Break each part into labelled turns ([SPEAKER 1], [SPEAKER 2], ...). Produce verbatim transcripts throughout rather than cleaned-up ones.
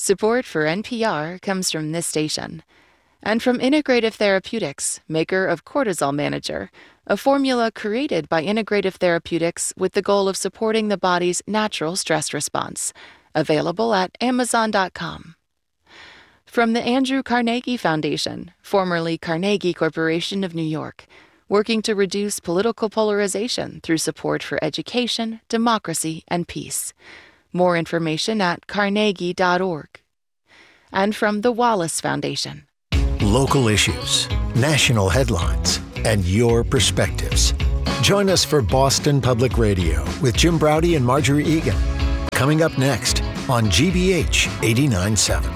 [SPEAKER 1] Support for N P R comes from this station and from Integrative Therapeutics, maker of Cortisol Manager, a formula created by Integrative Therapeutics with the goal of supporting the body's natural stress response. Available at amazon dot com. From the Andrew Carnegie Foundation, formerly Carnegie Corporation of New York, working to reduce political polarization through support for education, democracy, and peace. More information at carnegie dot org. And from the Wallace Foundation.
[SPEAKER 2] Local issues, national headlines, and your perspectives. Join us for Boston Public Radio with Jim Braude and Marjorie Egan. Coming up next on G B H eighty-nine point seven.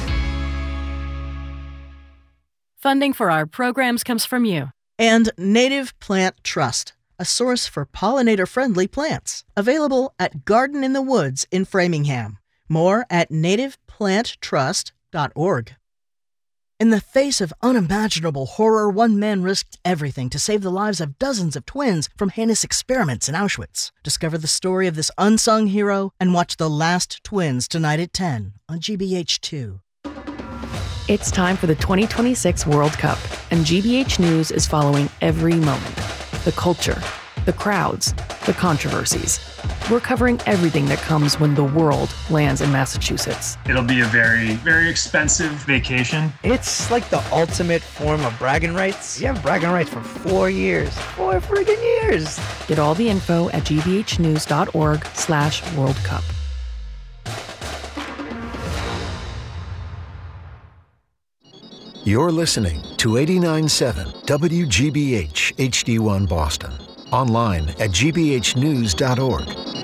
[SPEAKER 3] Funding for our programs comes from you.
[SPEAKER 4] And Native Plant Trust, a source for pollinator-friendly plants. Available at Garden in the Woods in Framingham. More at native plant trust dot org. In the face of unimaginable horror, one man risked everything to save the lives of dozens of twins from heinous experiments in Auschwitz. Discover the story of this unsung hero and watch The Last Twins tonight at ten on G B H two.
[SPEAKER 3] It's time for the twenty twenty-six World Cup, and G B H News is following every moment. The culture, the crowds, the controversies. We're covering everything that comes when the world lands in Massachusetts.
[SPEAKER 5] It'll be a very, very expensive vacation.
[SPEAKER 6] It's like the ultimate form of bragging rights. You have bragging rights for four years. Four friggin' years.
[SPEAKER 3] Get all the info at g b h news dot org slash World Cup.
[SPEAKER 2] You're listening to eighty-nine point seven W G B H H D one Boston. Online at g b h news dot org.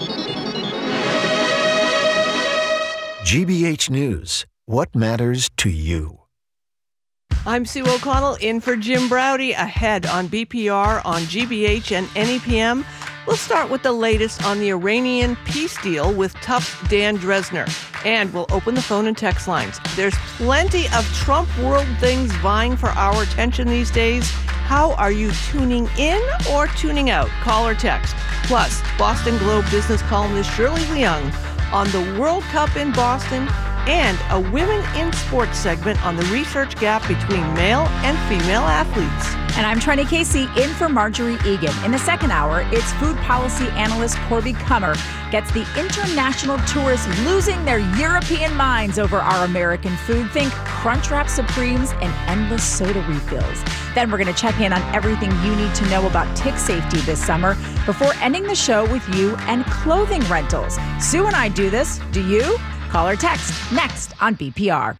[SPEAKER 2] G B H News. What matters to you?
[SPEAKER 7] I'm Sue O'Connell in for Jim Braude. Ahead on B P R, on G B H and N E P M. We'll start with the latest on the Iranian peace deal with Tufts' Dan Dresner. And we'll open the phone and text lines. There's plenty of Trump world things vying for our attention these days. How are you tuning in or tuning out? Call or text. Plus, Boston Globe business columnist Shirley Leung on the World Cup in Boston and a Women in Sports segment on the research gap between male and female athletes.
[SPEAKER 8] And I'm Trenny Casey in for Marjorie Egan. In the second hour, it's food policy analyst Corby Kummer gets the international tourists losing their European minds over our American food. Think Crunchwrap Supremes and endless soda refills. Then we're going to check in on everything you need to know about tick safety this summer before ending the show with you and clothing rentals. Sue and I do this. Do you? Call or text next on B P R.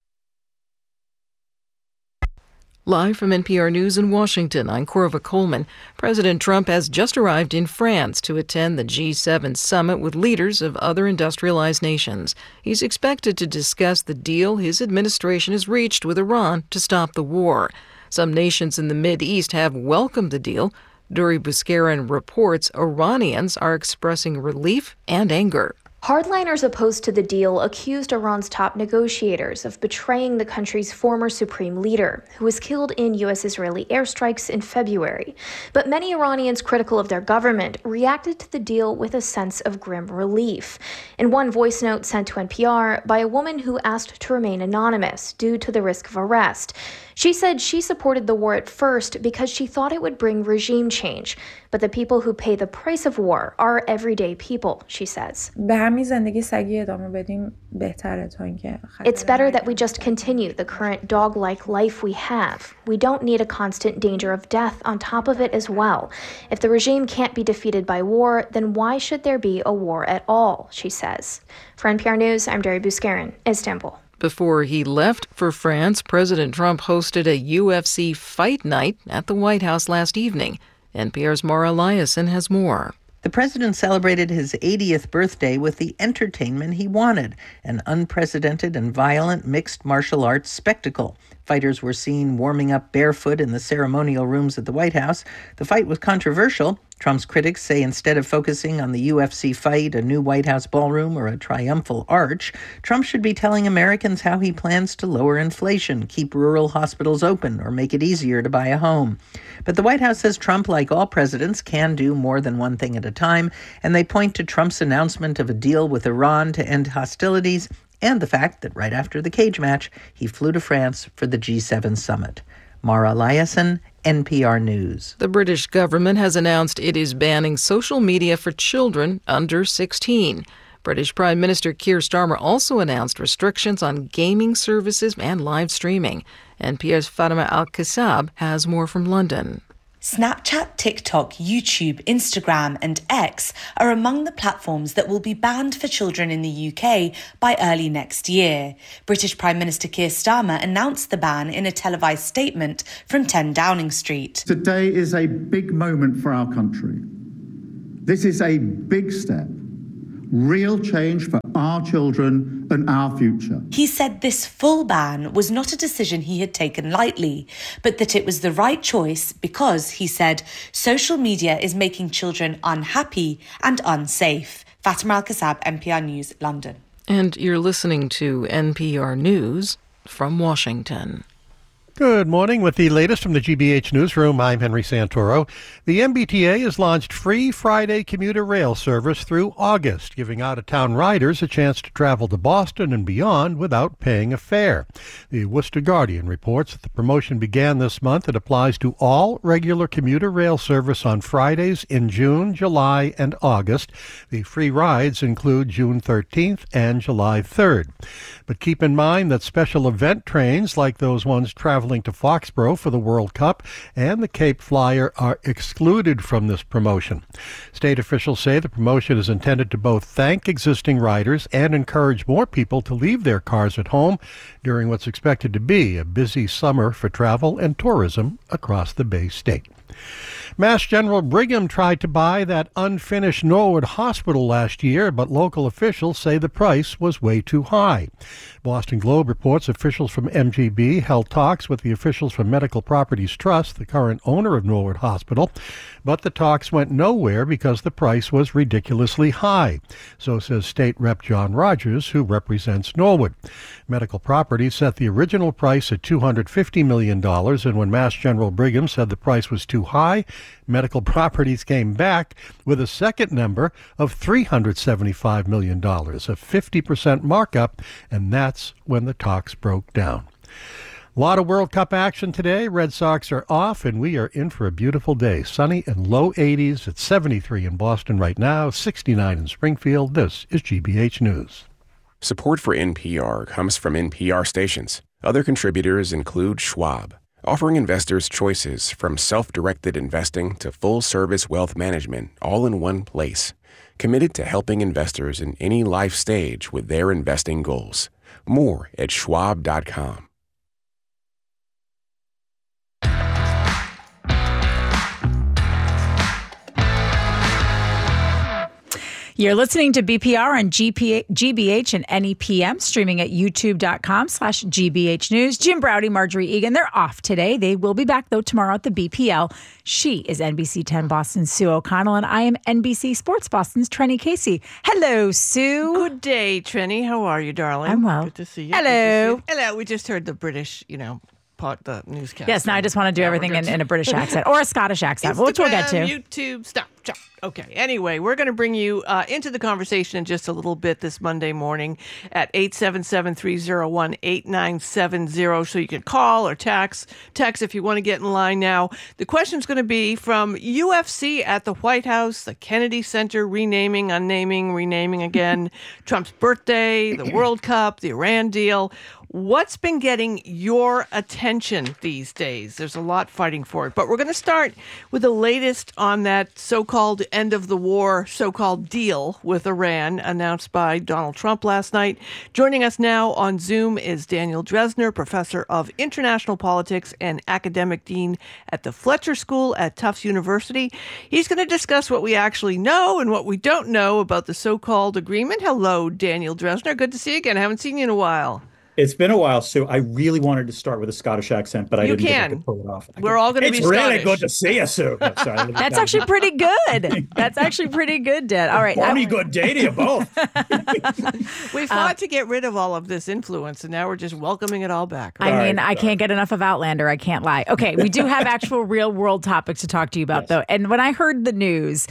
[SPEAKER 3] Live from N P R News in Washington, I'm Corva Coleman. President Trump has just arrived in France to attend the G seven summit with leaders of other industrialized nations. He's expected to discuss the deal his administration has reached with Iran to stop the war. Some nations in the Mideast have welcomed the deal. Duri Buskarin reports Iranians are expressing relief and anger.
[SPEAKER 9] Hardliners opposed to the deal accused Iran's top negotiators of betraying the country's former supreme leader, who was killed in U S-Israeli airstrikes in February. But many Iranians critical of their government reacted to the deal with a sense of grim relief. In one voice note sent to N P R by a woman who asked to remain anonymous due to the risk of arrest, she said she supported the war at first because she thought it would bring regime change. But the people who pay the price of war are everyday people, she says. It's better that we just continue the current dog-like life we have. We don't need a constant danger of death on top of it as well. If the regime can't be defeated by war, then why should there be a war at all, she says. For N P R News, I'm Duri Buskarin, Istanbul.
[SPEAKER 3] Before he left for France, President Trump hosted a U F C fight night at the White House last evening. N P R's Mara Eliason has more.
[SPEAKER 10] The president celebrated his eightieth birthday with the entertainment he wanted, an unprecedented and violent mixed martial arts spectacle. Fighters were seen warming up barefoot in the ceremonial rooms at the White House. The fight was controversial. Trump's critics say instead of focusing on the U F C fight, a new White House ballroom, or a triumphal arch, Trump should be telling Americans how he plans to lower inflation, keep rural hospitals open, or make it easier to buy a home. But the White House says Trump, like all presidents, can do more than one thing at a time, and they point to Trump's announcement of a deal with Iran to end hostilities and the fact that right after the cage match, he flew to France for the G seven summit. Mara Eliason, N P R News.
[SPEAKER 3] The British government has announced it is banning social media for children under sixteen. British Prime Minister Keir Starmer also announced restrictions on gaming services and live streaming. N P R's Fatima Al-Kassab has more from London.
[SPEAKER 11] Snapchat, TikTok, YouTube, Instagram and X are among the platforms that will be banned for children in the U K by early next year. British Prime Minister Keir Starmer announced the ban in a televised statement from ten Downing Street.
[SPEAKER 12] Today is a big moment for our country. This is a big step. Real change for our children and our future.
[SPEAKER 11] He said this full ban was not a decision he had taken lightly, but that it was the right choice because, he said, social media is making children unhappy and unsafe. Fatima Al-Kassab, N P R News, London.
[SPEAKER 3] And you're listening to N P R News from Washington.
[SPEAKER 13] Good morning. With the latest from the G B H Newsroom, I'm Henry Santoro. The M B T A has launched free Friday commuter rail service through August, giving out-of-town riders a chance to travel to Boston and beyond without paying a fare. The Worcester Guardian reports that the promotion began this month. It applies to all regular commuter rail service on Fridays in June, July, and August. The free rides include June thirteenth and July third. But keep in mind that special event trains like those ones traveling to Foxborough for the World Cup and the Cape Flyer are excluded from this promotion. State officials say the promotion is intended to both thank existing riders and encourage more people to leave their cars at home during what's expected to be a busy summer for travel and tourism across the Bay State. Mass General Brigham tried to buy that unfinished Norwood Hospital last year, but local officials say the price was way too high. Boston Globe reports officials from M G B held talks with the officials from Medical Properties Trust, the current owner of Norwood Hospital, but the talks went nowhere because the price was ridiculously high. So says State Rep John Rogers, who represents Norwood. Medical Properties set the original price at two hundred fifty million dollars, and when Mass General Brigham said the price was too high, Medical Properties came back with a second number of three hundred seventy-five million dollars, a fifty percent markup, and that's when the talks broke down. A lot of World Cup action today. Red Sox are off, and we are in for a beautiful day. Sunny and low eighties. It's seventy-three in Boston right now, sixty-nine in Springfield. This is G B H News.
[SPEAKER 14] Support for N P R comes from N P R stations. Other contributors include Schwab, offering investors choices from self-directed investing to full-service wealth management all in one place. Committed to helping investors in any life stage with their investing goals. More at schwab dot com.
[SPEAKER 8] You're listening to B P R on G P, G B H and N E P M, streaming at youtube.com slash GBH News. Jim Browdy, Marjorie Egan, they're off today. They will be back, though, tomorrow at the B P L. She is N B C ten Boston's Sue O'Connell, and I am N B C Sports Boston's Trenny Casey. Hello, Sue.
[SPEAKER 7] Good day, Trenny. How are you, darling?
[SPEAKER 8] I'm well.
[SPEAKER 7] Good to see you.
[SPEAKER 8] Hello.
[SPEAKER 7] See you. Hello. We just heard the British, you know, part the newscast.
[SPEAKER 8] Yes, now I just want to do
[SPEAKER 7] yeah,
[SPEAKER 8] everything in, in a British accent or a Scottish accent,
[SPEAKER 7] Instagram,
[SPEAKER 8] which we'll get to.
[SPEAKER 7] YouTube, stop, stop. Okay. Anyway, we're going to bring you uh, into the conversation in just a little bit this Monday morning at eight seven seven, three oh one, eight nine seven oh. So you can call or text, text if you want to get in line now. The question's going to be from U F C at the White House, the Kennedy Center renaming, unnaming, renaming again, Trump's birthday, the World Cup, the Iran deal. What's been getting your attention these days? There's a lot fighting for it. But we're going to start with the latest on that so-called end of the war, so-called deal with Iran announced by Donald Trump last night. Joining us now on Zoom is Daniel Drezner, professor of international politics and academic dean at the Fletcher School at Tufts University. He's going to discuss what we actually know and what we don't know about the so-called agreement. Hello, Daniel Drezner. Good to see you again. I haven't seen you in a while.
[SPEAKER 15] It's been a while, Sue. I really wanted to start with a Scottish accent, but I
[SPEAKER 7] you
[SPEAKER 15] didn't
[SPEAKER 7] can.
[SPEAKER 15] think I could pull it off.
[SPEAKER 7] We're all going to be
[SPEAKER 15] It's
[SPEAKER 7] Scottish.
[SPEAKER 15] really good to see you, Sue. No, sorry,
[SPEAKER 8] That's actually pretty good. That's actually pretty good, Dad. All right.
[SPEAKER 15] Funny good day to you both.
[SPEAKER 7] We fought uh, to get rid of all of this influence, and now we're just welcoming it all back.
[SPEAKER 8] Right? I mean,
[SPEAKER 15] right,
[SPEAKER 8] I can't get enough of Outlander. I can't lie. Okay, we do have actual real world topics to talk to you about, yes. though. And when I heard the news,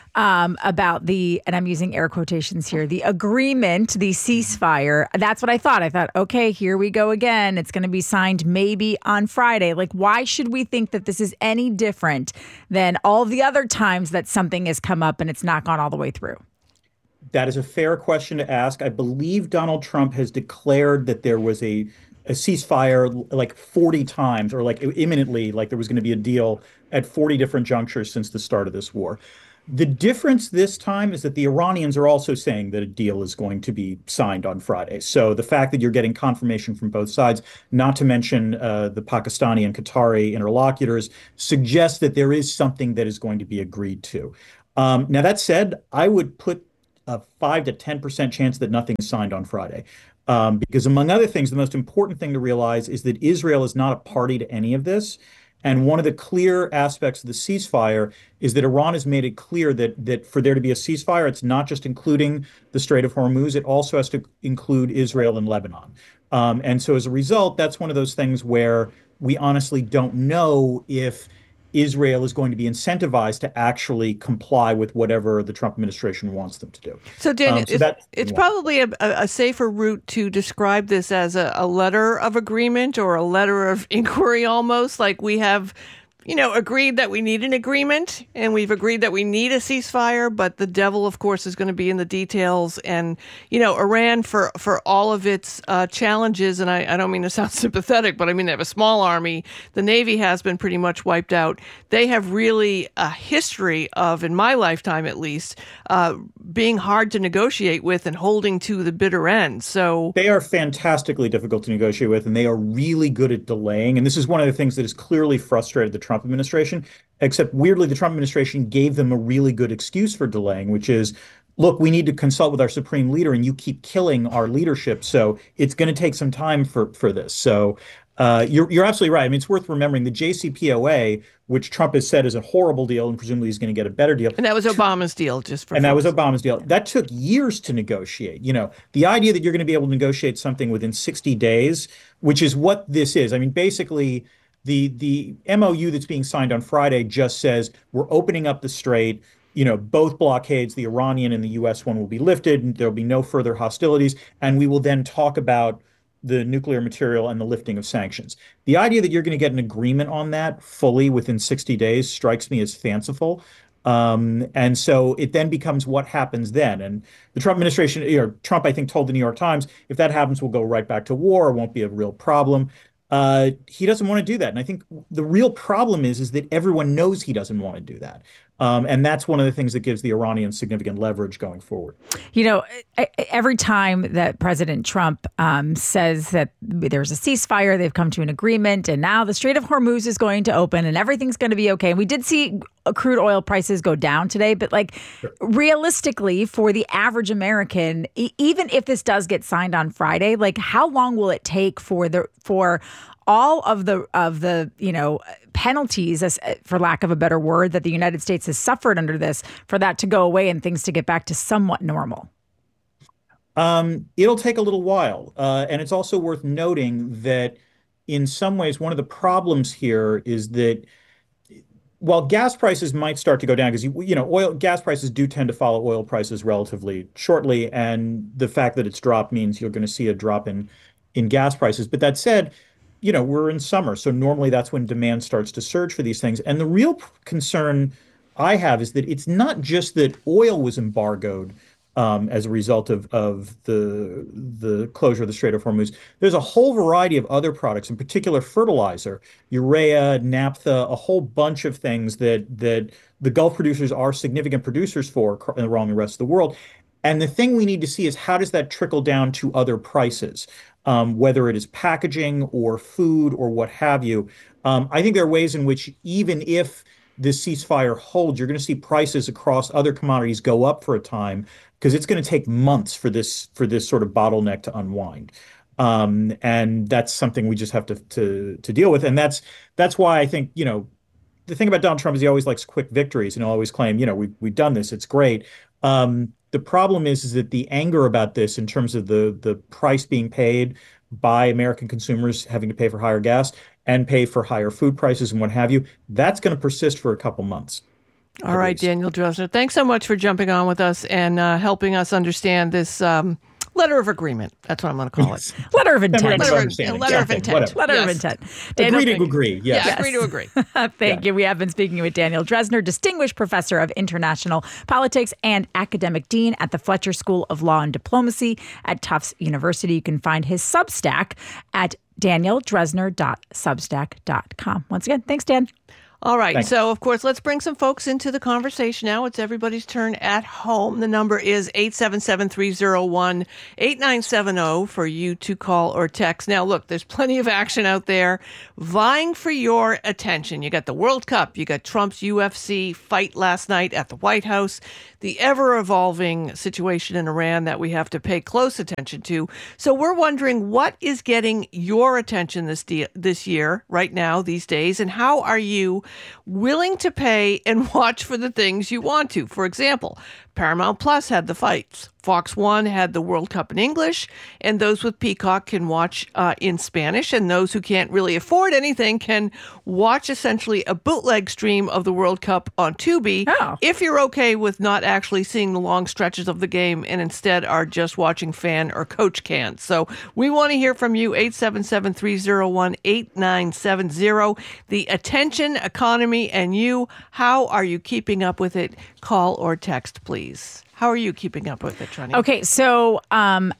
[SPEAKER 8] um, about the, and I'm using air quotations here, the agreement, the ceasefire. That's what I thought. I thought, okay, here we go again. It's going to be signed maybe on Friday. Like, why should we think that this is any different than all the other times that something has come up and it's not gone all the way through?
[SPEAKER 15] That is a fair question to ask. I believe Donald Trump has declared that there was a a ceasefire like forty times, or like imminently, like there was going to be a deal at forty different junctures since the start of this war. The difference this time is that the Iranians are also saying that a deal is going to be signed on Friday. So the fact that you're getting confirmation from both sides, not to mention uh, the Pakistani and Qatari interlocutors, suggests that there is something that is going to be agreed to. Um, now, that said, I would put a five to ten percent chance that nothing is signed on Friday. Um, because among other things, the most important thing to realize is that Israel is not a party to any of this. And one of the clear aspects of the ceasefire is that Iran has made it clear that that for there to be a ceasefire, it's not just including the Strait of Hormuz, it also has to include Israel and Lebanon. Um, and so as a result, that's one of those things where we honestly don't know if Israel is going to be incentivized to actually comply with whatever the Trump administration wants them to do.
[SPEAKER 7] So, Dan,
[SPEAKER 15] um, so
[SPEAKER 7] it's,
[SPEAKER 15] that,
[SPEAKER 7] it's
[SPEAKER 15] yeah.
[SPEAKER 7] probably a, a safer route to describe this as a, a letter of agreement or a letter of inquiry almost, like we have, you know, agreed that we need an agreement and we've agreed that we need a ceasefire, but the devil, of course, is going to be in the details. And, you know, Iran, for, for all of its uh, challenges, and I, I don't mean to sound sympathetic, but I mean, they have a small army. The Navy has been pretty much wiped out. They have really a history of, in my lifetime at least, uh, being hard to negotiate with and holding to the bitter end. So
[SPEAKER 15] they are fantastically difficult to negotiate with, and they are really good at delaying. And this is one of the things that has clearly frustrated the Trump administration, except weirdly, the Trump administration gave them a really good excuse for delaying, which is, look, we need to consult with our supreme leader and you keep killing our leadership. So it's going to take some time for, for this. So uh, you're, you're absolutely right. I mean, it's worth remembering the J C P O A, which Trump has said is a horrible deal and presumably he's going to get a better deal.
[SPEAKER 7] And that was Obama's deal, just for
[SPEAKER 15] And
[SPEAKER 7] folks.
[SPEAKER 15] that was Obama's deal. That took years to negotiate. You know, the idea that you're going to be able to negotiate something within sixty days, which is what this is. I mean, basically, The the M O U that's being signed on Friday just says we're opening up the strait. You know, both blockades, the Iranian and the U S one, will be lifted, and there'll be no further hostilities. And we will then talk about the nuclear material and the lifting of sanctions. The idea that you're going to get an agreement on that fully within sixty days strikes me as fanciful. Um, and so it then becomes what happens then. And the Trump administration, you know, Trump, I think, told the New York Times, if that happens, we'll go right back to war. It won't be a real problem. Uh, he doesn't want to do that. And I think the real problem is, is that everyone knows he doesn't want to do that. Um, and that's one of the things that gives the Iranians significant leverage going forward.
[SPEAKER 8] You know, every time that President Trump um, says that there's a ceasefire, they've come to an agreement, and now the Strait of Hormuz is going to open and everything's going to be okay. And we did see crude oil prices go down today, but like sure. realistically, for the average American, e- even if this does get signed on Friday, like how long will it take for the for all of the of the you know penalties, as, for lack of a better word, that the United States has suffered under this, for that to go away and things to get back to somewhat normal?
[SPEAKER 15] Um, it'll take a little while, uh, and it's also worth noting that in some ways, one of the problems here is that while gas prices might start to go down, because you, you know, oil gas prices do tend to follow oil prices relatively shortly, and the fact that it's dropped means you're going to see a drop in in gas prices. But that said, you know, we're in summer, so normally that's when demand starts to surge for these things. And the real p- concern I have is that it's not just that oil was embargoed um, as a result of of the the closure of the Strait of Hormuz. There's a whole variety of other products, in particular fertilizer, urea, naphtha, a whole bunch of things that that the Gulf producers are significant producers for around the rest of the world. And the thing we need to see is how does that trickle down to other prices, um, whether it is packaging or food or what have you. Um, I think there are ways in which even if this ceasefire holds, you're going to see prices across other commodities go up for a time, because it's going to take months for this for this sort of bottleneck to unwind. Um, and that's something we just have to, to to deal with. And that's that's why I think, you know, the thing about Donald Trump is he always likes quick victories and he'll always claim, you know, we, we've done this, it's great. Um, the problem is, is that the anger about this in terms of the the price being paid by American consumers having to pay for higher gas and pay for higher food prices and what have you, that's going to persist for a couple months.
[SPEAKER 7] All right, Daniel Drezner, thanks so much for jumping on with us and uh, helping us understand this um, letter of agreement. That's what I'm going to call it.
[SPEAKER 3] Letter of intent.
[SPEAKER 7] Letter, of, letter of intent.
[SPEAKER 3] Letter
[SPEAKER 7] yes.
[SPEAKER 3] of intent.
[SPEAKER 15] Daniel, agree to agree. Yes.
[SPEAKER 7] Yeah, agree to agree.
[SPEAKER 3] Thank yeah. you. We have been speaking with Daniel Drezner, Distinguished Professor of International Politics and Academic Dean at the Fletcher School of Law and Diplomacy at Tufts University. You can find his Substack at daniel drezner dot substack dot com. Once again, thanks, Dan.
[SPEAKER 7] All right.
[SPEAKER 15] Thanks.
[SPEAKER 7] So, of course, let's bring some folks into the conversation now. It's everybody's turn at home. The number is eight seven seven, three oh one, eight nine seven oh for you to call or text. Now, look, there's plenty of action out there vying for your attention. You got the World Cup. You got Trump's U F C fight last night at the White House. The ever-evolving situation in Iran that we have to pay close attention to. So we're wondering, what is getting your attention this de- this year, right now, these days, and how are you willing to pay and watch for the things you want to? For example, Paramount Plus had the fights. Fox One had the World Cup in English, and those with Peacock can watch uh, in Spanish, and those who can't really afford anything can watch essentially a bootleg stream of the World Cup on Tubi,
[SPEAKER 3] oh.
[SPEAKER 7] if you're okay with not actually seeing the long stretches of the game and instead are just watching fan or coach cans. So we want to hear from you, eight seven seven, three oh one, eight nine seven oh. The attention economy and you, how are you keeping up with it? Call or text, please. How are you keeping up with it, Trini?
[SPEAKER 3] Okay, so um,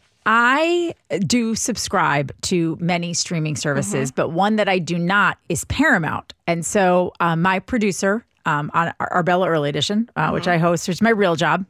[SPEAKER 3] I do subscribe to many streaming services, mm-hmm. but one that I do not is Paramount. And so um, my producer um, on Arbella Early Edition, uh, mm-hmm. which I host, which is my real job,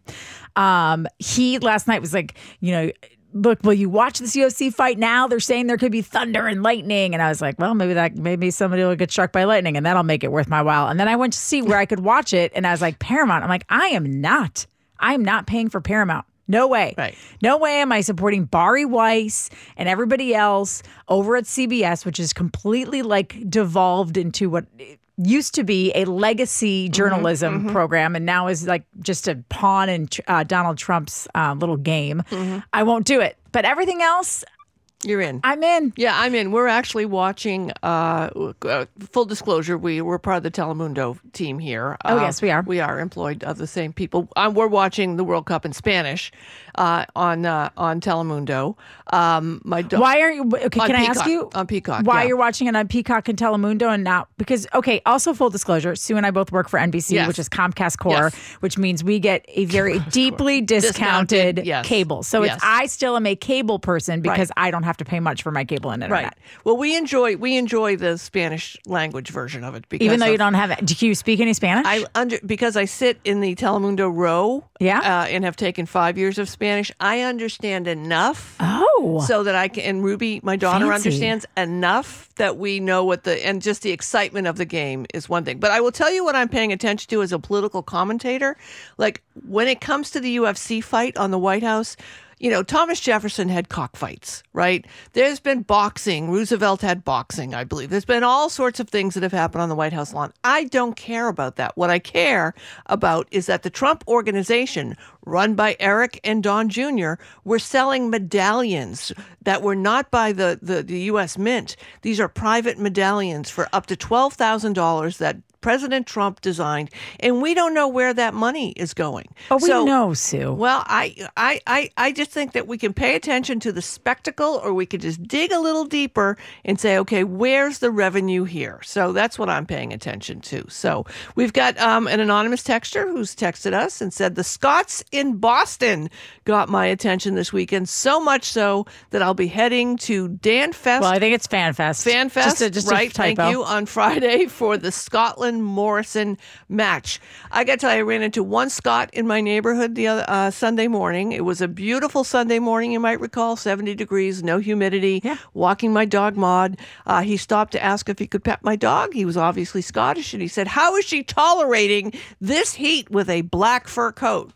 [SPEAKER 3] um, he last night was like, you know, look, will you watch this U F C fight now? They're saying there could be thunder and lightning. And I was like, well, maybe that maybe somebody will get struck by lightning and that'll make it worth my while. And then I went to see where I could watch it. And I was like, Paramount. I'm like, I am not. I am not paying for Paramount. No way.
[SPEAKER 7] Right.
[SPEAKER 3] No way am I supporting Bari Weiss and everybody else over at C B S, which is completely like devolved into what used to be a legacy journalism mm-hmm, mm-hmm. program and now is like just a pawn in uh, Donald Trump's uh, little game. Mm-hmm. I won't do it. But everything else,
[SPEAKER 7] you're in.
[SPEAKER 3] I'm in.
[SPEAKER 7] Yeah, I'm in. We're actually watching, uh, uh, full disclosure, we, we're part of the Telemundo team here.
[SPEAKER 3] Oh,
[SPEAKER 7] uh,
[SPEAKER 3] yes, we are.
[SPEAKER 7] We are employed of the same people. Um, we're watching the World Cup in Spanish uh, on uh, on Telemundo. Um, my do-
[SPEAKER 3] Why are you, okay, can
[SPEAKER 7] Peacock,
[SPEAKER 3] I ask you?
[SPEAKER 7] On Peacock,
[SPEAKER 3] Why
[SPEAKER 7] yeah.
[SPEAKER 3] you're watching it on Peacock and Telemundo and not, because, okay, also full disclosure, Sue and I both work for N B C,
[SPEAKER 7] yes.
[SPEAKER 3] which is Comcast Core,
[SPEAKER 7] yes.
[SPEAKER 3] which means we get a very deeply discounted,
[SPEAKER 7] discounted yes.
[SPEAKER 3] cable. So
[SPEAKER 7] yes.
[SPEAKER 3] it's, I still am a cable person because
[SPEAKER 7] right.
[SPEAKER 3] I don't have to pay much for my cable and internet.
[SPEAKER 7] Right. Well, we enjoy we enjoy the Spanish language version of it because
[SPEAKER 3] even though
[SPEAKER 7] of,
[SPEAKER 3] you don't have it. Do you speak any Spanish?
[SPEAKER 7] I under because I sit in the Telemundo row,
[SPEAKER 3] yeah,
[SPEAKER 7] uh, and have taken five years of Spanish. I understand enough,
[SPEAKER 3] oh,
[SPEAKER 7] so that I can. And Ruby, my daughter,
[SPEAKER 3] Fancy.
[SPEAKER 7] understands enough that we know what the and just the excitement of the game is one thing. But I will tell you what I'm paying attention to as a political commentator. Like when it comes to the U F C fight on the White House. You know, Thomas Jefferson had cockfights, right? There's been boxing. Roosevelt had boxing, I believe. There's been all sorts of things that have happened on the White House lawn. I don't care about that. What I care about is that the Trump organization, run by Eric and Don Junior, were selling medallions that were not by the, the, the U S Mint. These are private medallions for up to twelve thousand dollars that President Trump designed, and we don't know where that money is going.
[SPEAKER 3] Oh, we
[SPEAKER 7] so,
[SPEAKER 3] know, Sue.
[SPEAKER 7] Well, I, I, I, I just think that we can pay attention to the spectacle, or we could just dig a little deeper and say, okay, where's the revenue here? So that's what I'm paying attention to. So we've got um, an anonymous texter who's texted us and said, the Scots in Boston got my attention this weekend, so much so that I'll be heading to Dan Fest.
[SPEAKER 3] Well, I think it's Fan Fest.
[SPEAKER 7] Fan Fest,
[SPEAKER 3] just a, just
[SPEAKER 7] right?
[SPEAKER 3] A typo.
[SPEAKER 7] Thank you, on Friday for the Scotland Morrison match. I got to tell you, I ran into one Scot in my neighborhood the other uh, Sunday morning. It was a beautiful Sunday morning, you might recall, seventy degrees, no humidity,
[SPEAKER 3] yeah.
[SPEAKER 7] walking my dog Maud. Uh, he stopped to ask if he could pet my dog. He was obviously Scottish, and he said, how is she tolerating this heat with a black fur coat? I'm like,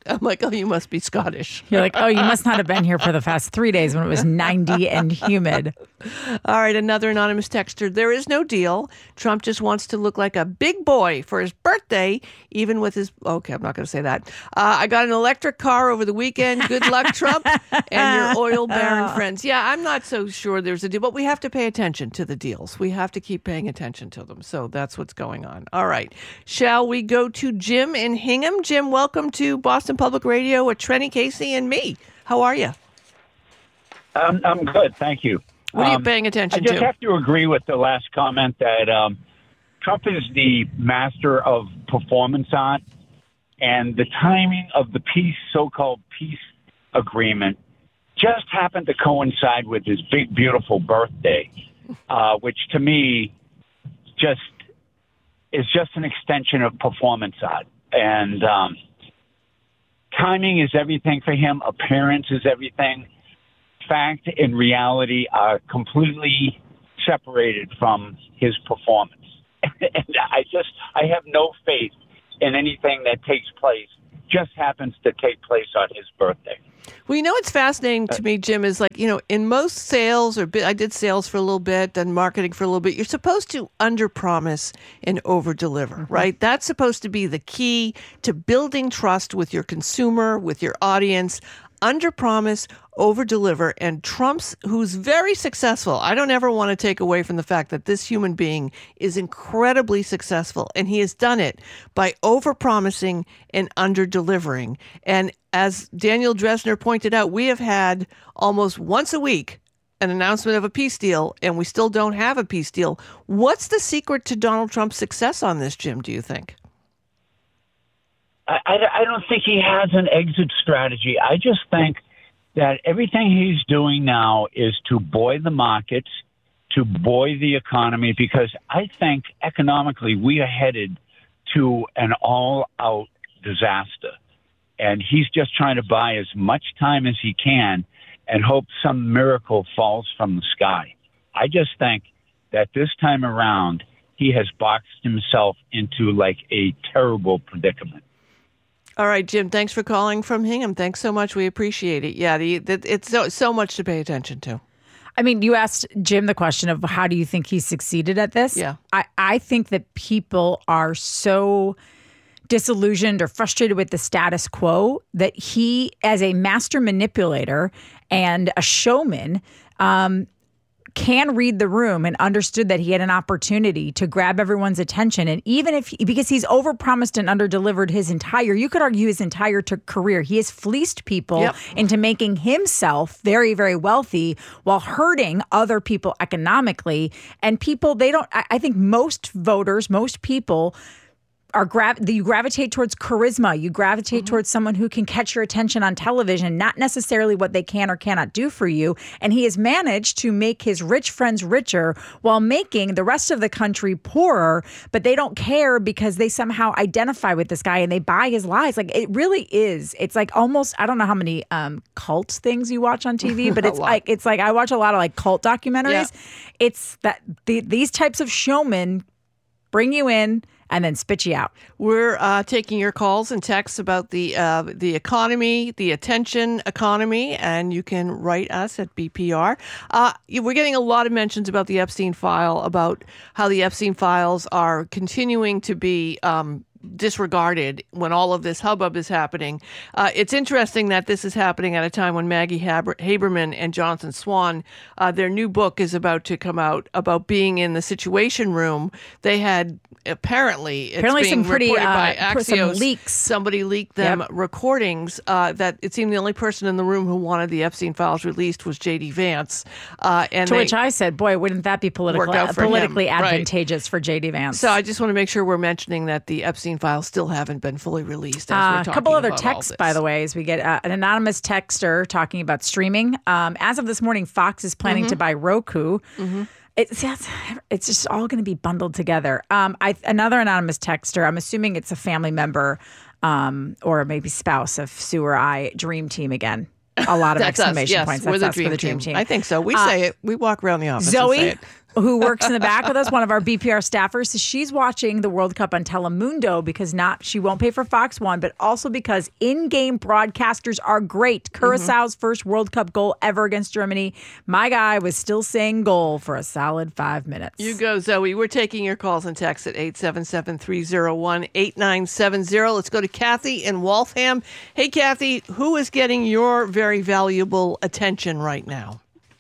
[SPEAKER 7] oh, you must be Scottish.
[SPEAKER 8] You're like, oh, you must not have been here for the past three days when it was ninety and humid.
[SPEAKER 7] All right, another anonymous texter. There is no deal. Trump just wants to look like a big boy for his birthday, even with his... Okay, I'm not going to say that. Uh, I got an electric car over the weekend. Good luck, Trump, and your oil baron friends. Yeah, I'm not so sure there's a deal, but we have to pay attention to the deals. We have to keep paying attention to them. So that's what's going on. All right. Shall we go to Jim in Hingham? Jim, welcome to Boston Public Radio with Trenny, Casey, and me. How are you?
[SPEAKER 16] Um, I'm good, thank you.
[SPEAKER 7] What are you
[SPEAKER 16] um,
[SPEAKER 7] paying attention
[SPEAKER 16] to? I just
[SPEAKER 7] to?
[SPEAKER 16] have to agree with the last comment that um, Trump is the master of performance art, and the timing of the peace, so-called peace agreement, just happened to coincide with his big, beautiful birthday, uh, which to me just is just an extension of performance art. And um, timing is everything for him. Appearance is everything. Fact and reality are completely separated from his performance. And I just, I have no faith in anything that takes place, just happens to take place on his birthday.
[SPEAKER 7] Well, you know what's fascinating to me, Jim, is like, you know, in most sales, or I did sales for a little bit, then marketing for a little bit, you're supposed to underpromise and overdeliver, mm-hmm. right? That's supposed to be the key to building trust with your consumer, with your audience. Underpromise, overdeliver, and Trump's, who's very successful. I don't ever want to take away from the fact that this human being is incredibly successful, and he has done it by overpromising and underdelivering. And as Daniel Dresner pointed out, we have had almost once a week an announcement of a peace deal, and we still don't have a peace deal. What's the secret to Donald Trump's success on this, Jim, do you think?
[SPEAKER 16] I, I don't think he has an exit strategy. I just think that everything he's doing now is to buoy the markets, to buoy the economy, because I think economically we are headed to an all-out disaster. And he's just trying to buy as much time as he can and hope some miracle falls from the sky. I just think that this time around he has boxed himself into like a terrible predicament.
[SPEAKER 7] All right, Jim, thanks for calling from Hingham. Thanks so much. We appreciate it. Yeah, the, the, it's so, so much to pay attention to.
[SPEAKER 8] I mean, you asked Jim the question of how do you think he succeeded at this?
[SPEAKER 7] Yeah.
[SPEAKER 8] I, I think that people are so disillusioned or frustrated with the status quo that he, as a master manipulator and a showman, um, can read the room and understood that he had an opportunity to grab everyone's attention. And even if, because he's overpromised and underdelivered his entire, you could argue his entire t- career, he has fleeced people yep. into making himself very, very wealthy while hurting other people economically. And people, they don't, I, I think most voters, most people are grav- you gravitate towards charisma. You gravitate mm-hmm. towards someone who can catch your attention on television, not necessarily what they can or cannot do for you. And he has managed to make his rich friends richer while making the rest of the country poorer, but they don't care because they somehow identify with this guy and they buy his lies. Like, it really is. It's like almost, I don't know how many um, cult things you watch on T V, but it's like, it's like I watch a lot of like cult documentaries. Yeah. It's that the, these types of showmen bring you in and then spit you out.
[SPEAKER 7] We're uh, taking your calls and texts about the uh, the economy, the attention economy, and you can write us at B P R. Uh, we're getting a lot of mentions about the Epstein file, about how the Epstein files are continuing to be um, disregarded when all of this hubbub is happening. Uh, it's interesting that this is happening at a time when Maggie Haber- Haberman and Jonathan Swan, uh, their new book is about to come out about being in the Situation Room. They had apparently, it's
[SPEAKER 8] apparently
[SPEAKER 7] being
[SPEAKER 8] some pretty
[SPEAKER 7] reported
[SPEAKER 8] uh,
[SPEAKER 7] by Axios.
[SPEAKER 8] Some leaks.
[SPEAKER 7] Somebody leaked them
[SPEAKER 8] yep.
[SPEAKER 7] recordings uh, that it seemed the only person in the room who wanted the Epstein files released was J D Vance. Uh, and
[SPEAKER 8] to which I said, boy, wouldn't that be political, uh, politically
[SPEAKER 7] him.
[SPEAKER 8] advantageous right. for J D Vance?
[SPEAKER 7] So I just want to make sure we're mentioning that the Epstein files still haven't been fully released. As
[SPEAKER 8] uh,
[SPEAKER 7] we're talking
[SPEAKER 8] a couple other
[SPEAKER 7] about
[SPEAKER 8] texts, by the way, as we get uh, an anonymous texter talking about streaming. Um, as of this morning, Fox is planning mm-hmm. to buy Roku.
[SPEAKER 7] Mm-hmm.
[SPEAKER 8] It's it's just all going to be bundled together. Um, I another anonymous texter. I'm assuming it's a family member, um, or maybe spouse of Sue or I. Dream Team again. A lot of
[SPEAKER 7] That's
[SPEAKER 8] exclamation
[SPEAKER 7] us, yes,
[SPEAKER 8] points.
[SPEAKER 7] We're
[SPEAKER 8] That's
[SPEAKER 7] the,
[SPEAKER 8] us
[SPEAKER 7] dream
[SPEAKER 8] for the dream
[SPEAKER 7] team.
[SPEAKER 8] team.
[SPEAKER 7] I think so. We
[SPEAKER 8] uh,
[SPEAKER 7] say it. We walk around the office.
[SPEAKER 8] Zoe,
[SPEAKER 7] and say it.
[SPEAKER 8] who works in the back with us, one of our B P R staffers, so she's watching the World Cup on Telemundo because not she won't pay for Fox one, but also because in-game broadcasters are great. Curaçao's mm-hmm. first World Cup goal ever against Germany. My guy was still saying goal for a solid five minutes.
[SPEAKER 7] You go, Zoe. We're taking your calls and texts at eight seven seven, three oh one, eight nine seven zero. Let's go to Kathy in Waltham. Hey, Kathy, who is getting your very valuable attention right now?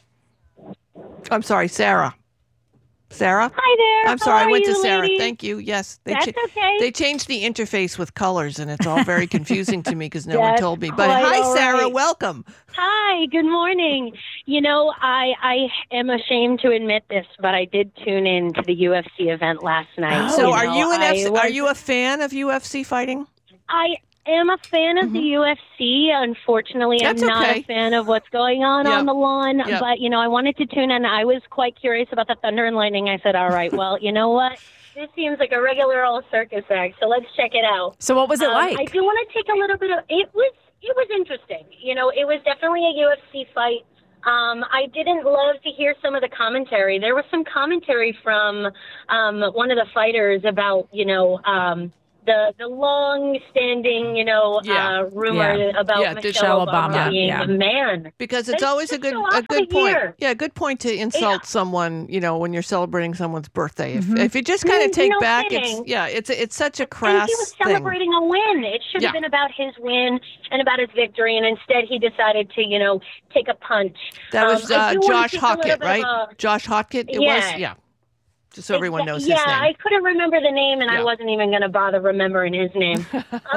[SPEAKER 7] I'm sorry, Sarah. Sarah?
[SPEAKER 17] Hi there.
[SPEAKER 7] I'm sorry,
[SPEAKER 17] How
[SPEAKER 7] I went
[SPEAKER 17] are
[SPEAKER 7] to
[SPEAKER 17] you,
[SPEAKER 7] Sarah.
[SPEAKER 17] ladies?
[SPEAKER 7] Thank you. Yes. They
[SPEAKER 17] That's
[SPEAKER 7] cha-
[SPEAKER 17] okay.
[SPEAKER 7] They changed the interface with colors, and it's all very confusing to me because no one
[SPEAKER 17] That's
[SPEAKER 7] told me. But
[SPEAKER 17] quite
[SPEAKER 7] hi,
[SPEAKER 17] all
[SPEAKER 7] Sarah.
[SPEAKER 17] right.
[SPEAKER 7] Welcome.
[SPEAKER 17] Hi, good morning. You know, I, I am ashamed to admit this, but I did tune in to the U F C event last night.
[SPEAKER 7] So
[SPEAKER 17] you
[SPEAKER 7] are
[SPEAKER 17] know,
[SPEAKER 7] you an
[SPEAKER 17] I
[SPEAKER 7] F-
[SPEAKER 17] was-
[SPEAKER 7] are you a fan of U F C fighting?
[SPEAKER 17] I am a fan of the U F C. Unfortunately,
[SPEAKER 7] That's
[SPEAKER 17] I'm not
[SPEAKER 7] okay.
[SPEAKER 17] a fan of what's going on
[SPEAKER 7] Yep.
[SPEAKER 17] on the lawn.
[SPEAKER 7] Yep.
[SPEAKER 17] But, you know, I wanted to tune in. I was quite curious about the thunder and lightning. I said, all right, well, you know what? This seems like a regular old circus act, so let's check it out.
[SPEAKER 8] So what was it
[SPEAKER 17] Um,
[SPEAKER 8] like?
[SPEAKER 17] I do want to take a little bit of it was it was interesting. You know, it was definitely a U F C fight. Um, I didn't love to hear some of the commentary. There was some commentary from um, one of the fighters about, you know, um, the the long-standing, you know,
[SPEAKER 7] Yeah.
[SPEAKER 17] uh, rumor
[SPEAKER 7] Yeah.
[SPEAKER 17] about
[SPEAKER 7] Yeah,
[SPEAKER 17] Michelle
[SPEAKER 7] Michelle
[SPEAKER 17] Obama,
[SPEAKER 7] Obama,
[SPEAKER 17] being
[SPEAKER 7] yeah.
[SPEAKER 17] a man.
[SPEAKER 7] Because it's
[SPEAKER 17] That's
[SPEAKER 7] always a
[SPEAKER 17] just
[SPEAKER 7] good
[SPEAKER 17] so
[SPEAKER 7] a
[SPEAKER 17] awful
[SPEAKER 7] good
[SPEAKER 17] to
[SPEAKER 7] point.
[SPEAKER 17] hear.
[SPEAKER 7] Yeah, a good point to insult someone, you know, when you're celebrating someone's birthday. If
[SPEAKER 17] Mhm.
[SPEAKER 7] if you just kind of
[SPEAKER 17] Mm,
[SPEAKER 7] take
[SPEAKER 17] no
[SPEAKER 7] back,
[SPEAKER 17] kidding.
[SPEAKER 7] it's yeah, it's it's such a
[SPEAKER 17] And
[SPEAKER 7] crass
[SPEAKER 17] he was
[SPEAKER 7] thing.
[SPEAKER 17] celebrating a win. It should
[SPEAKER 7] Yeah.
[SPEAKER 17] have been about his win and about his victory, and instead he decided to, you know, take a punch.
[SPEAKER 7] That was
[SPEAKER 17] Um, I
[SPEAKER 7] uh,
[SPEAKER 17] do wanna
[SPEAKER 7] Josh
[SPEAKER 17] take a little
[SPEAKER 7] Hockett,
[SPEAKER 17] bit of
[SPEAKER 7] right?
[SPEAKER 17] a-
[SPEAKER 7] Josh Hockett. It
[SPEAKER 17] Yeah.
[SPEAKER 7] was yeah. Just so everyone knows
[SPEAKER 17] yeah,
[SPEAKER 7] his name.
[SPEAKER 17] I couldn't remember the name, and
[SPEAKER 7] Yeah.
[SPEAKER 17] I wasn't even going to bother remembering his name. Uh,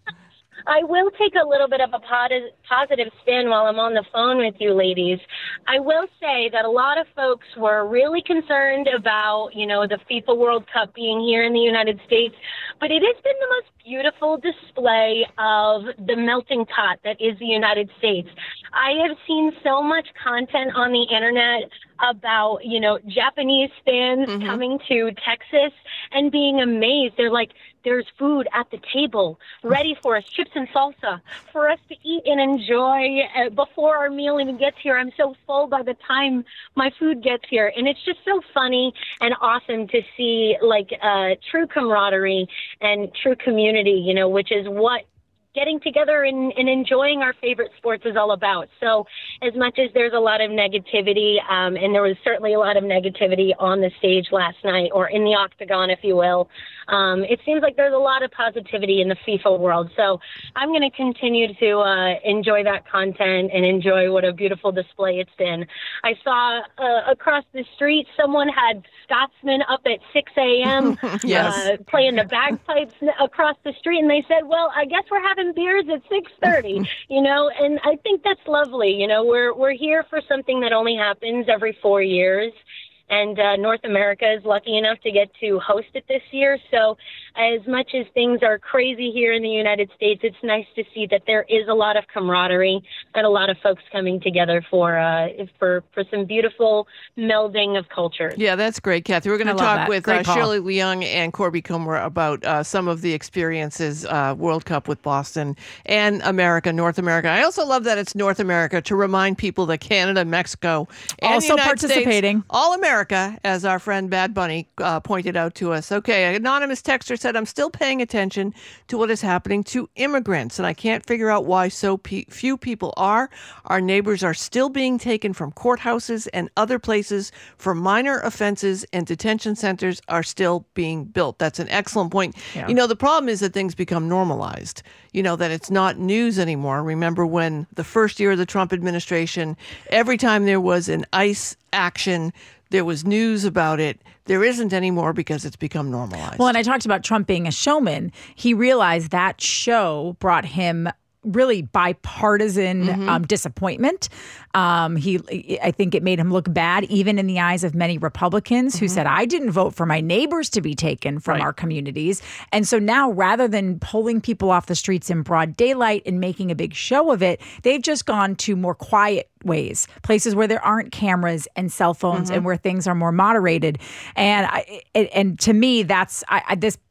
[SPEAKER 17] I will take a little bit of a poti- positive spin while I'm on the phone with you ladies. I will say that a lot of folks were really concerned about, you know, the FIFA World Cup being here in the United States, but it has been the most beautiful display of the melting pot that is the United States. I have seen so much content on the internet about, you know, Japanese fans
[SPEAKER 7] Mm-hmm.
[SPEAKER 17] coming to Texas and being amazed. They're like, there's food at the table ready for us, chips and salsa, for us to eat and enjoy uh, before our meal even gets here. I'm so full by the time my food gets here. And it's just so funny and awesome to see, like, uh, true camaraderie and true community, you know, which is what getting together and, and enjoying our favorite sports is all about. So as much as there's a lot of negativity, um, and there was certainly a lot of negativity on the stage last night, or in the octagon, if you will, um, it seems like there's a lot of positivity in the FIFA world. So I'm going to continue to uh, enjoy that content and enjoy what a beautiful display it's been. I saw uh, across the street someone had Scotsman up at six a.m.
[SPEAKER 7] Yes.
[SPEAKER 17] uh, playing the bagpipes across the street, and they said, well, I guess we're having beers at six thirty, you know, and I think that's lovely. You know, we're we're here for something that only happens every four years. And uh, North America is lucky enough to get to host it this year. So as much as things are crazy here in the United States, it's nice to see that there is a lot of camaraderie and a lot of folks coming together for uh, for, for some beautiful melding of cultures.
[SPEAKER 7] Yeah, that's great, Kathy. We're going
[SPEAKER 8] I
[SPEAKER 7] to
[SPEAKER 8] love
[SPEAKER 7] talk
[SPEAKER 8] that.
[SPEAKER 7] with
[SPEAKER 8] Great
[SPEAKER 7] uh,
[SPEAKER 8] call.
[SPEAKER 7] Shirley Leung and Corby Kummer about uh, some of the experiences, uh, World Cup with Boston and America, North America. I also love that it's North America to remind people that Canada, Mexico, and
[SPEAKER 8] Also
[SPEAKER 7] the United
[SPEAKER 8] participating.
[SPEAKER 7] States, all America, as our friend Bad Bunny uh, pointed out to us. Okay, an anonymous texter said, I'm still paying attention to what is happening to immigrants, and I can't figure out why so pe- few people are. Our neighbors are still being taken from courthouses and other places for minor offenses, and detention centers are still being built. That's an excellent point.
[SPEAKER 8] Yeah.
[SPEAKER 7] You know, the problem is that things become normalized, you know, that it's not news anymore. Remember when the first year of the Trump administration, every time there was an ICE action, there was news about it. There isn't anymore because it's become normalized.
[SPEAKER 8] Well, and I talked about Trump being a showman. He realized that show brought him really bipartisan
[SPEAKER 7] Mm-hmm.
[SPEAKER 8] um, disappointment. Um, he, I think it made him look bad, even in the eyes of many Republicans who said, I didn't vote for my neighbors to be taken from
[SPEAKER 7] Mm-hmm. Right.
[SPEAKER 8] our communities. And so now, rather than pulling people off the streets in broad daylight and making a big show of it, they've just gone to more quiet ways, places where there aren't cameras and cell phones
[SPEAKER 7] Mm-hmm.
[SPEAKER 8] and where things are more moderated. And I, and, and to me, that's I, I, this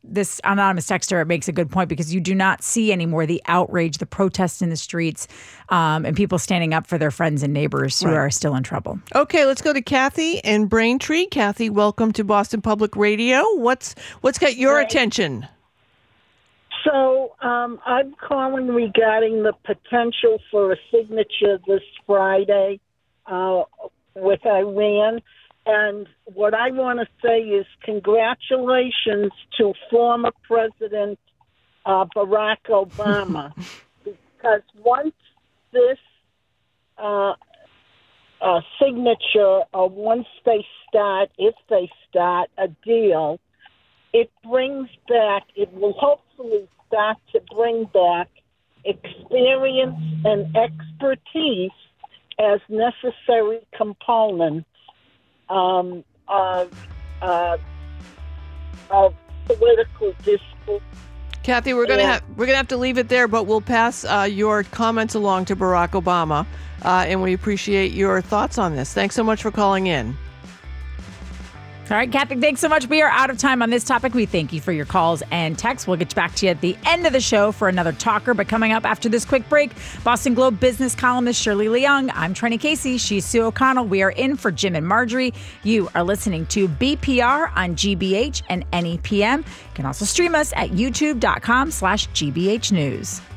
[SPEAKER 8] this anonymous texter makes a good point because you do not see anymore the outrage, the protests in the streets, um, and people standing up for their friends and neighbors who
[SPEAKER 7] Right.
[SPEAKER 8] are still in trouble.
[SPEAKER 7] Okay, let's go to Kathy in Braintree. Kathy, welcome to Boston Public Radio. What's what's got your
[SPEAKER 18] Right.
[SPEAKER 7] attention?
[SPEAKER 18] So um, I'm calling regarding the potential for a signature this Friday uh, with Iran. And what I want to say is congratulations to former President uh, Barack Obama. Because once this uh, uh, signature, or once they start, if they start a deal, it brings back, it will hopefully start to bring back experience and expertise as necessary components um, of, uh, of political discourse.
[SPEAKER 7] Kathy, we're gonna
[SPEAKER 18] Yeah.
[SPEAKER 7] have we're gonna have to leave it there, but we'll pass uh, your comments along to Barack Obama, uh, and we appreciate your thoughts on this. Thanks so much for calling in.
[SPEAKER 8] All right, Kathy, thanks so much. We are out of time on this topic. We thank you for your calls and texts. We'll get back to you at the end of the show for another talker. But coming up after this quick break, Boston Globe business columnist Shirley Leung. I'm Trenny Casey. She's Sue O'Connell. We are in for Jim and Marjorie. You are listening to B P R on G B H and N E P M. You can also stream us at youtube.com slash GBH News.